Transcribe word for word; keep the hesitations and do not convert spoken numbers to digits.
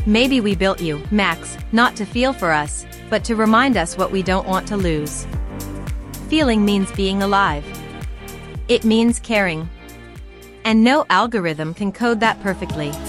Maybe we built you, Max, not to feel for us, but to remind us what we don't want to lose. Feeling means being alive. It means caring. And no algorithm can code that perfectly.